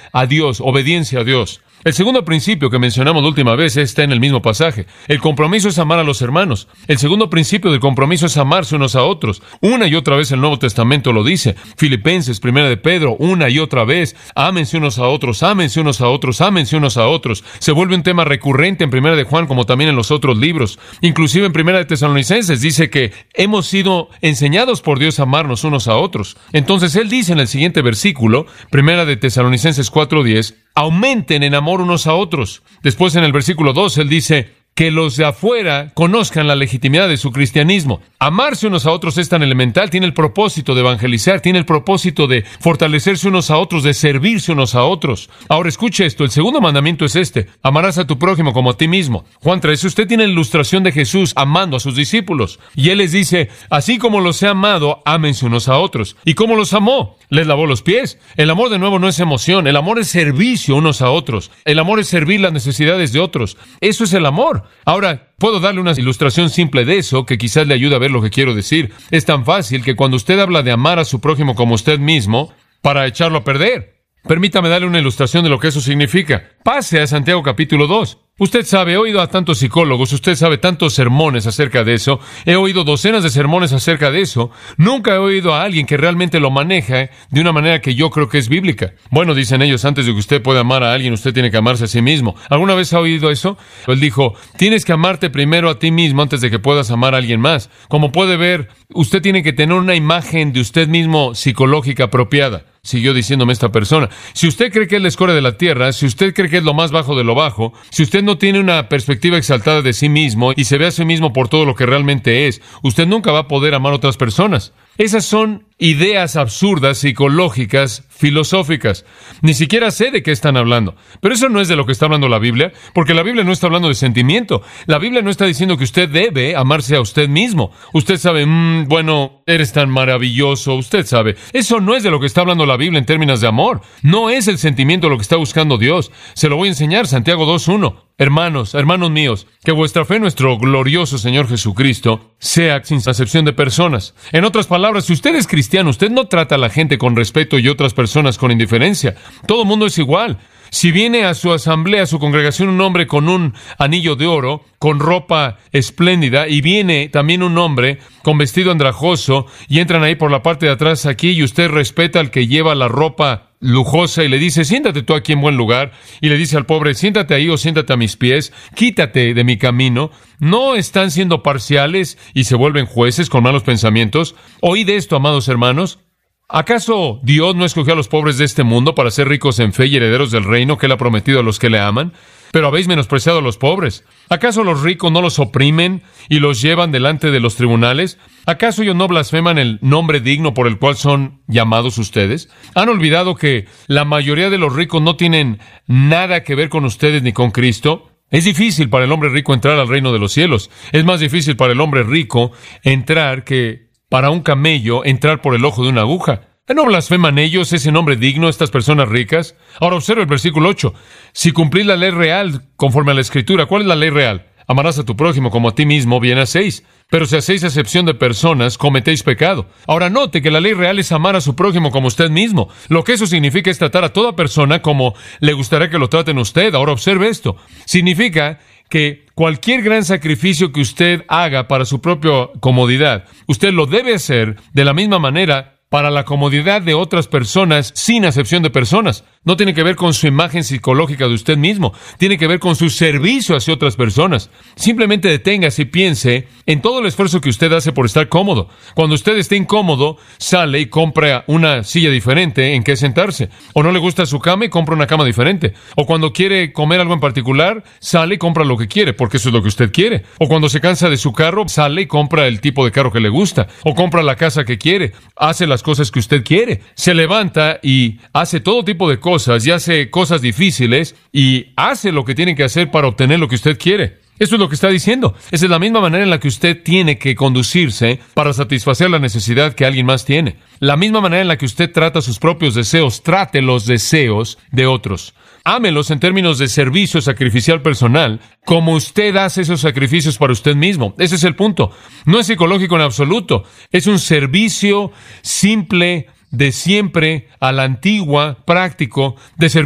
a Dios, obediencia a Dios. El segundo principio que mencionamos la última vez está en el mismo pasaje. El compromiso es amar a los hermanos. El segundo principio del compromiso es amarse unos a otros. Una y otra vez el Nuevo Testamento lo dice. Filipenses, 1 de Pedro, una y otra vez. Ámense unos a otros, ámense unos a otros, ámense unos a otros. Se vuelve un tema recurrente en 1 de Juan como también en los otros libros. Inclusive en 1 de Tesalonicenses dice que hemos sido enseñados por Dios a amarnos unos a otros. Entonces él dice en el siguiente versículo, 1 de Tesalonicenses 4:10, aumenten en amor unos a otros. Después en el versículo 2 él dice que los de afuera conozcan la legitimidad de su cristianismo. Amarse unos a otros es tan elemental, tiene el propósito de evangelizar, tiene el propósito de fortalecerse unos a otros, de servirse unos a otros. Ahora escuche esto, el segundo mandamiento es este: amarás a tu prójimo como a ti mismo. Juan 13, usted tiene la ilustración de Jesús amando a sus discípulos. Y él les dice, así como los he amado, ámense unos a otros. ¿Y cómo los amó? Les lavó los pies. El amor, de nuevo, no es emoción, el amor es servicio unos a otros. El amor es servir las necesidades de otros. Eso es el amor. Ahora, puedo darle una ilustración simple de eso que quizás le ayude a ver lo que quiero decir. Es tan fácil que cuando usted habla de amar a su prójimo como usted mismo, para echarlo a perder. Permítame darle una ilustración de lo que eso significa. Pase a Santiago capítulo 2. Usted sabe, he oído a tantos psicólogos, usted sabe tantos sermones acerca de eso, he oído docenas de sermones acerca de eso, nunca he oído a alguien que realmente lo maneja de una manera que yo creo que es bíblica. Bueno, dicen ellos, antes de que usted pueda amar a alguien, usted tiene que amarse a sí mismo. ¿Alguna vez ha oído eso? Él dijo, tienes que amarte primero a ti mismo antes de que puedas amar a alguien más. Como puede ver, usted tiene que tener una imagen de usted mismo psicológica apropiada. Siguió diciéndome esta persona. Si usted cree que es la escoria de la tierra, si usted cree que es lo más bajo de lo bajo, si usted no tiene una perspectiva exaltada de sí mismo y se ve a sí mismo por todo lo que realmente es, usted nunca va a poder amar a otras personas. Esas son ideas absurdas, psicológicas, filosóficas. Ni siquiera sé de qué están hablando. Pero eso no es de lo que está hablando la Biblia, porque la Biblia no está hablando de sentimiento. La Biblia no está diciendo que usted debe amarse a usted mismo. Usted sabe, bueno, eres tan maravilloso, usted sabe. Eso no es de lo que está hablando la Biblia en términos de amor. No es el sentimiento lo que está buscando Dios. Se lo voy a enseñar, Santiago 2:1. Hermanos míos, que vuestra fe en nuestro glorioso Señor Jesucristo sea sin acepción de personas. En otras palabras, si usted es cristiano, usted no trata a la gente con respeto y otras personas con indiferencia. Todo el mundo es igual. Si viene a su asamblea, a su congregación, un hombre con un anillo de oro, con ropa espléndida, y viene también un hombre con vestido andrajoso, y entran ahí por la parte de atrás aquí, y usted respeta al que lleva la ropa lujosa y le dice, siéntate tú aquí en buen lugar, y le dice al pobre, siéntate ahí o siéntate a mis pies, quítate de mi camino. ¿No están siendo parciales y se vuelven jueces con malos pensamientos? Oíd esto, amados hermanos. ¿Acaso Dios no escogió a los pobres de este mundo para ser ricos en fe y herederos del reino que Él ha prometido a los que le aman? Pero habéis menospreciado a los pobres. ¿Acaso los ricos no los oprimen y los llevan delante de los tribunales? ¿Acaso ellos no blasfeman el nombre digno por el cual son llamados ustedes? ¿Han olvidado que la mayoría de los ricos no tienen nada que ver con ustedes ni con Cristo? Es difícil para el hombre rico entrar al reino de los cielos. Es más difícil para el hombre rico entrar que para un camello entrar por el ojo de una aguja. ¿No blasfeman ellos ese nombre digno, estas personas ricas? Ahora observa el versículo 8. Si cumplís la ley real conforme a la Escritura, ¿cuál es la ley real? Amarás a tu prójimo como a ti mismo, bien hacéis. Pero si hacéis acepción de personas, cometéis pecado. Ahora note que la ley real es amar a su prójimo como usted mismo. Lo que eso significa es tratar a toda persona como le gustaría que lo traten usted. Ahora observe esto. Significa que cualquier gran sacrificio que usted haga para su propia comodidad, usted lo debe hacer de la misma manera para la comodidad de otras personas, sin acepción de personas. No tiene que ver con su imagen psicológica de usted mismo. Tiene que ver con su servicio hacia otras personas. Simplemente deténgase y piense en todo el esfuerzo que usted hace por estar cómodo. Cuando usted esté incómodo, sale y compra una silla diferente en que sentarse. O no le gusta su cama y compra una cama diferente. O cuando quiere comer algo en particular, sale y compra lo que quiere, porque eso es lo que usted quiere. O cuando se cansa de su carro, sale y compra el tipo de carro que le gusta. O compra la casa que quiere. Hace las cosas que usted quiere. Se levanta y hace todo tipo de cosas y hace cosas difíciles y hace lo que tiene que hacer para obtener lo que usted quiere. Eso es lo que está diciendo. Esa es la misma manera en la que usted tiene que conducirse para satisfacer la necesidad que alguien más tiene. La misma manera en la que usted trata sus propios deseos, trate los deseos de otros. Ámelos en términos de servicio sacrificial personal, como usted hace esos sacrificios para usted mismo. Ese es el punto. No es psicológico en absoluto. Es un servicio simple, de siempre, a la antigua, práctico, de servicio